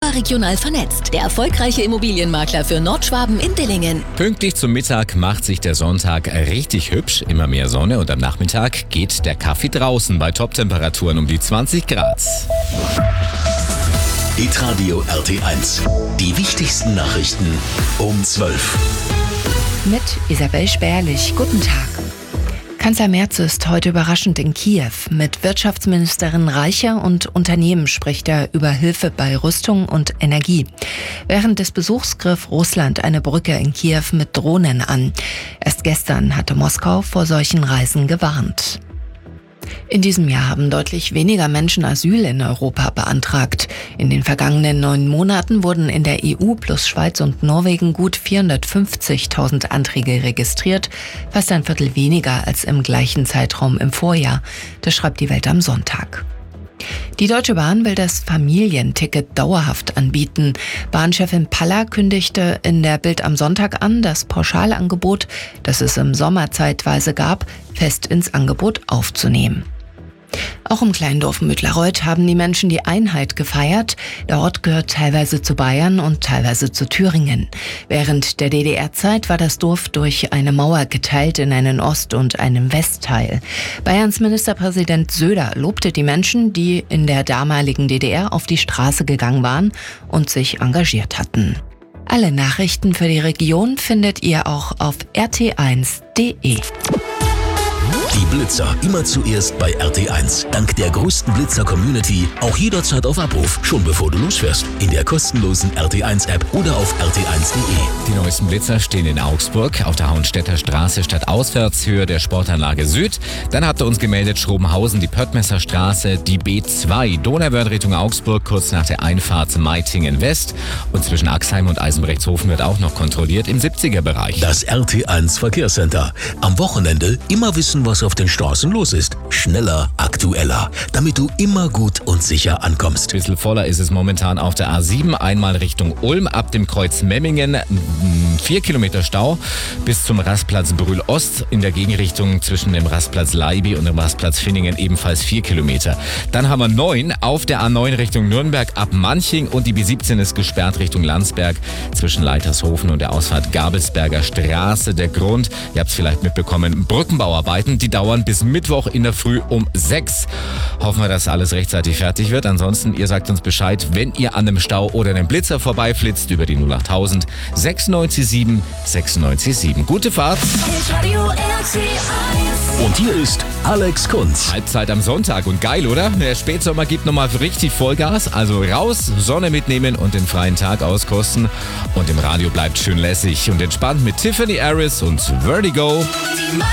überregional vernetzt. Der erfolgreiche Immobilienmakler für Nordschwaben in Dillingen. Pünktlich zum Mittag macht sich der Sonntag richtig hübsch. Immer mehr Sonne und am Nachmittag geht der Kaffee draußen bei Toptemperaturen um die 20 Grad. Hitradio RT1. Die wichtigsten Nachrichten um 12. Mit Isabel Spärlich. Guten Tag. Kanzler Merz ist heute überraschend in Kiew. Mit Wirtschaftsministerin Reicher und Unternehmen spricht er über Hilfe bei Rüstung und Energie. Während des Besuchs griff Russland eine Brücke in Kiew mit Drohnen an. Erst gestern hatte Moskau vor solchen Reisen gewarnt. In diesem Jahr haben deutlich weniger Menschen Asyl in Europa beantragt. In den vergangenen 9 Monaten wurden in der EU plus Schweiz und Norwegen gut 450.000 Anträge registriert, fast ein Viertel weniger als im gleichen Zeitraum im Vorjahr. Das schreibt die Welt am Sonntag. Die Deutsche Bahn will das Familienticket dauerhaft anbieten. Bahnchefin Paller kündigte in der Bild am Sonntag an, das Pauschalangebot, das es im Sommer zeitweise gab, fest ins Angebot aufzunehmen. Auch im Kleindorf Müttlerreuth haben die Menschen die Einheit gefeiert. Der Ort gehört teilweise zu Bayern und teilweise zu Thüringen. Während der DDR-Zeit war das Dorf durch eine Mauer geteilt in einen Ost- und einen Westteil. Bayerns Ministerpräsident Söder lobte die Menschen, die in der damaligen DDR auf die Straße gegangen waren und sich engagiert hatten. Alle Nachrichten für die Region findet ihr auch auf rt1.de. Die Blitzer immer zuerst bei RT1. Dank der größten Blitzer-Community auch jederzeit auf Abruf, schon bevor du losfährst. In der kostenlosen RT1-App oder auf rt1.de. Die neuesten Blitzer stehen in Augsburg auf der Hauenstädter Straße stadtauswärts, Höhe der Sportanlage Süd. Dann habt ihr uns gemeldet, Schrobenhausen, die Pöttmesser Straße, die B2, Donauwörth Richtung Augsburg, kurz nach der Einfahrt Meitingen West. Und zwischen Axheim und Eisenbrechtshofen wird auch noch kontrolliert im 70er-Bereich. Das RT1 Verkehrscenter. Am Wochenende immer wissen, was auf den Straßen los ist. Schneller, aktueller, damit du immer gut und sicher ankommst. Ein bisschen voller ist es momentan auf der A7, einmal Richtung Ulm, ab dem Kreuz Memmingen, 4 Kilometer Stau bis zum Rastplatz Brühl Ost, in der Gegenrichtung zwischen dem Rastplatz Leiby und dem Rastplatz Finningen ebenfalls 4 Kilometer. Dann haben wir 9 auf der A9 Richtung Nürnberg ab Manching und die B17 ist gesperrt Richtung Landsberg zwischen Leitershofen und der Ausfahrt Gabelsberger Straße. Der Grund, ihr habt es vielleicht mitbekommen, Brückenbauarbeiten, die dauern bis Mittwoch in der Früh um 6. Hoffen wir, dass alles rechtzeitig fertig wird. Ansonsten, ihr sagt uns Bescheid, wenn ihr an einem Stau oder einem Blitzer vorbeiflitzt über die 08000 967 967. Gute Fahrt! Und hier ist Alex Kunz. Halbzeit am Sonntag und geil, oder? Der Spätsommer gibt nochmal richtig Vollgas. Also raus, Sonne mitnehmen und den freien Tag auskosten. Und im Radio bleibt schön lässig und entspannt mit Tiffany Harris und Vertigo.